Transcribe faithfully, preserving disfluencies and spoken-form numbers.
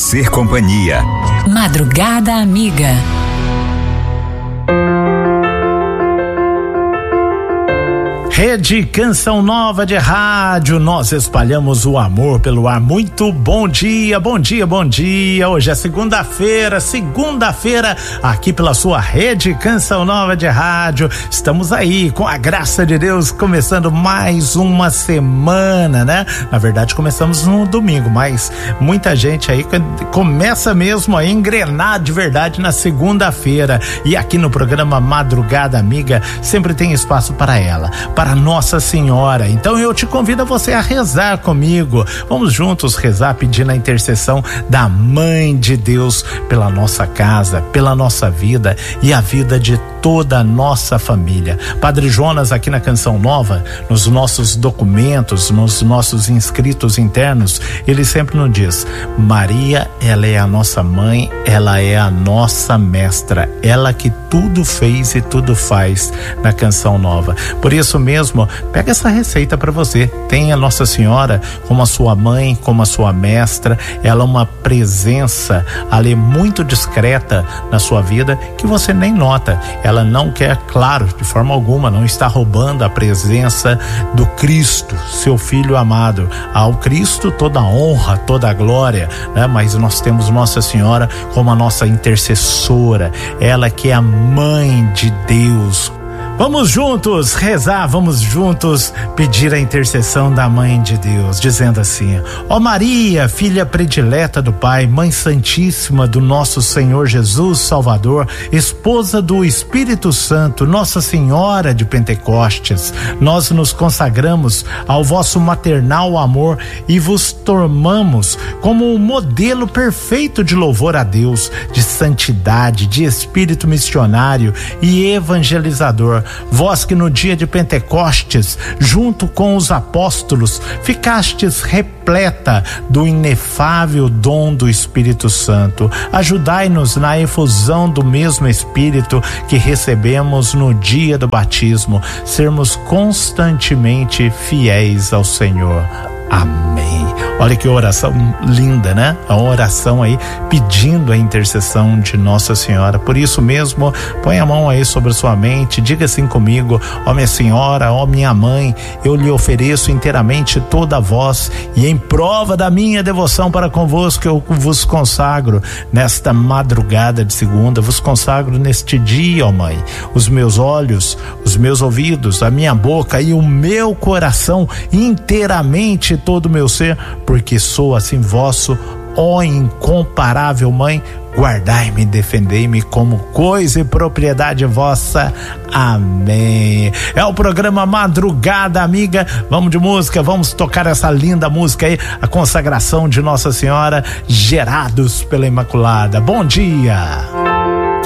fazer companhia. Madrugada Amiga. Rede Canção Nova de Rádio, nós espalhamos o amor pelo ar. Muito bom dia, bom dia, bom dia. Hoje é segunda-feira, segunda-feira, aqui pela sua Rede Canção Nova de Rádio. Estamos aí, com a graça de Deus, começando mais uma semana, né? Na verdade, começamos no domingo, mas muita gente aí começa mesmo a engrenar de verdade na segunda-feira. E aqui no programa Madrugada Amiga, sempre tem espaço para ela, para Nossa Senhora. Então eu te convido a você a rezar comigo. Vamos juntos rezar pedindo a intercessão da Mãe de Deus pela nossa casa, pela nossa vida e a vida de toda a nossa família. Padre Jonas, aqui na Canção Nova, nos nossos documentos, nos nossos inscritos internos, ele sempre nos diz: Maria, ela é a nossa mãe, ela é a nossa mestra, ela que tudo fez e tudo faz na Canção Nova. Por isso mesmo, pega essa receita para você. Tenha Nossa Senhora como a sua mãe, como a sua mestra. Ela é uma presença ali muito discreta na sua vida que você nem nota. Ela não quer, claro, de forma alguma, não está roubando a presença do Cristo, seu Filho amado. Ao Cristo toda a honra, toda a glória, né? Mas nós temos Nossa Senhora como a nossa intercessora, ela que é a Mãe de Deus. Vamos juntos rezar, vamos juntos pedir a intercessão da Mãe de Deus, dizendo assim: ó Maria, filha predileta do Pai, Mãe Santíssima do nosso Senhor Jesus Salvador, esposa do Espírito Santo, Nossa Senhora de Pentecostes, nós nos consagramos ao vosso maternal amor e vos tomamos como um modelo perfeito de louvor a Deus, de santidade, de espírito missionário e evangelizador. Vós que no dia de Pentecostes, junto com os apóstolos, ficastes repleta do inefável dom do Espírito Santo, ajudai-nos na efusão do mesmo Espírito que recebemos no dia do batismo, sermos constantemente fiéis ao Senhor. Amém. Olha que oração linda, né? A oração aí pedindo a intercessão de Nossa Senhora. Por isso mesmo, põe a mão aí sobre a sua mente, diga assim comigo: ó minha Senhora, ó minha Mãe, eu lhe ofereço inteiramente toda a vós, e em prova da minha devoção para convosco eu vos consagro nesta madrugada de segunda, vos consagro neste dia, ó Mãe, os meus olhos, os meus ouvidos, a minha boca e o meu coração, inteiramente todo o meu ser, porque sou assim vosso, ó incomparável Mãe, guardai-me e defendei-me como coisa e propriedade vossa. Amém. É o programa Madrugada Amiga. Vamos de música, vamos tocar essa linda música aí, a consagração de Nossa Senhora, gerados pela Imaculada. Bom dia.